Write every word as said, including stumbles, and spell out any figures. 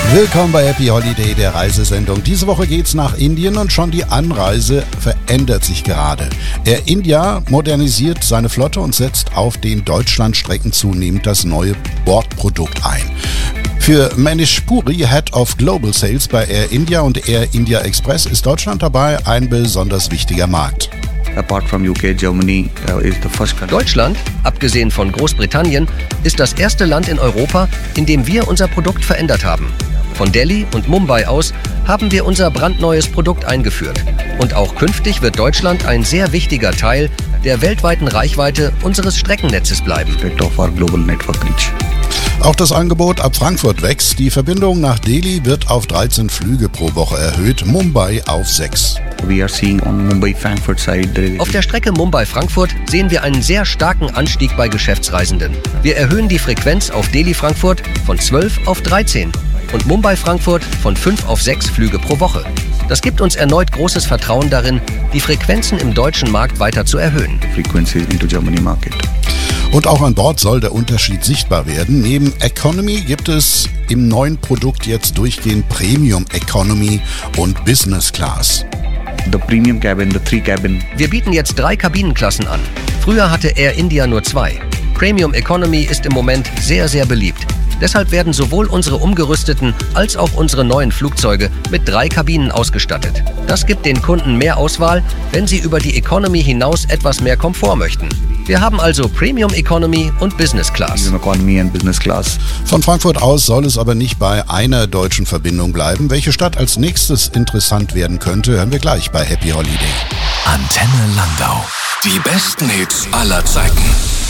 Willkommen bei Happy Holiday, der Reisesendung. Diese Woche geht's nach Indien und schon die Anreise verändert sich gerade. Air India modernisiert seine Flotte und setzt auf den Deutschlandstrecken zunehmend das neue Bordprodukt ein. Für Manish Puri, Head of Global Sales bei Air India und Air India Express, ist Deutschland dabei ein besonders wichtiger Markt. Apart from U K, Germany uh, is the first country. Deutschland, abgesehen von Großbritannien, ist das erste Land in Europa, in dem wir unser Produkt verändert haben. Von Delhi und Mumbai aus haben wir unser brandneues Produkt eingeführt. Und auch künftig wird Deutschland ein sehr wichtiger Teil der weltweiten Reichweite unseres Streckennetzes bleiben. Of our global network reach. Auch das Angebot ab Frankfurt wächst. Die Verbindung nach Delhi wird auf dreizehn Flüge pro Woche erhöht, Mumbai auf sechs. We are seeing on Mumbai-Frankfurt side, there is Auf der Strecke Mumbai-Frankfurt sehen wir einen sehr starken Anstieg bei Geschäftsreisenden. Wir erhöhen die Frequenz auf Delhi-Frankfurt von zwölf auf dreizehn und Mumbai-Frankfurt von fünf auf sechs Flüge pro Woche. Das gibt uns erneut großes Vertrauen darin, die Frequenzen im deutschen Markt weiter zu erhöhen. frequencies into Germany market. Und auch an Bord soll der Unterschied sichtbar werden. Neben Economy gibt es im neuen Produkt jetzt durchgehend Premium Economy und Business Class. The premium cabin, the three cabin. Wir bieten jetzt drei Kabinenklassen an. Früher hatte Air India nur zwei. Premium Economy ist im Moment sehr, sehr beliebt. Deshalb werden sowohl unsere umgerüsteten als auch unsere neuen Flugzeuge mit drei Kabinen ausgestattet. Das gibt den Kunden mehr Auswahl, wenn sie über die Economy hinaus etwas mehr Komfort möchten. Wir haben also Premium Economy und Business Class. Economy and Business Class. Von Frankfurt aus soll es aber nicht bei einer deutschen Verbindung bleiben. Welche Stadt als nächstes interessant werden könnte, hören wir gleich bei Happy Holiday. Antenne Landau. Die besten Hits aller Zeiten.